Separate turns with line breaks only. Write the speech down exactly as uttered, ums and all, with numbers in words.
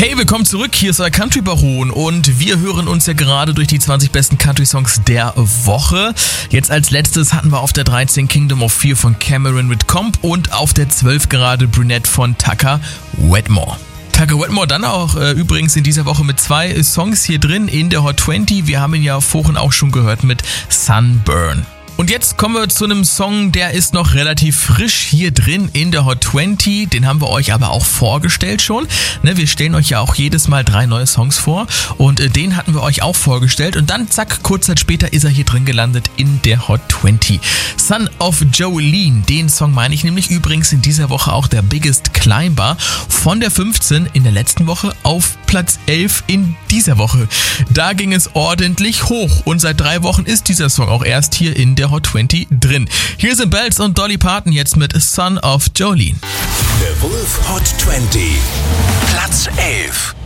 Hey, willkommen zurück, hier ist euer Country Baron und wir hören uns ja gerade durch die zwanzig besten Country-Songs der Woche. Jetzt als letztes hatten wir auf der dreizehn Kingdom of Fear von Cameron with Comp und auf der zwölf gerade Brunette von Tucker Wetmore. Tucker Wetmore dann auch äh, übrigens in dieser Woche mit zwei Songs hier drin in der Hot zwanzig. Wir haben ihn ja vorhin auch schon gehört mit Sunburn. Und jetzt kommen wir zu einem Song, der ist noch relativ frisch hier drin in der Hot zwanzig. Den haben wir euch aber auch vorgestellt schon. Ne, wir stellen euch ja auch jedes Mal drei neue Songs vor und äh, den hatten wir euch auch vorgestellt. Und dann zack, kurz Zeit später ist er hier drin gelandet in der Hot zwanzig. Son of Jolene, den Song meine ich nämlich übrigens in dieser Woche auch der Biggest Climber von der fünfzehn in der letzten Woche auf Platz elf in dieser Woche. Da ging es ordentlich hoch und seit drei Wochen ist dieser Song auch erst hier in der Hot zwanzig drin. Hier sind Bells und Dolly Parton jetzt mit Son of Jolene.
The Wolf Hot zwanzig, Platz elf.